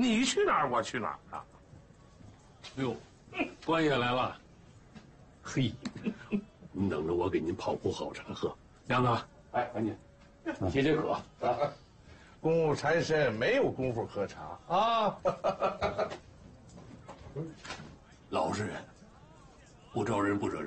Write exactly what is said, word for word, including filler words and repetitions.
你去哪儿我去哪儿啊。 哎呦，官爷来了。 嘿，您等着我给您泡壶好茶喝。 梁子，哎，赶紧，你解解渴啊。 公务缠身，没有功夫喝茶啊。 老实人，不招人不惹人。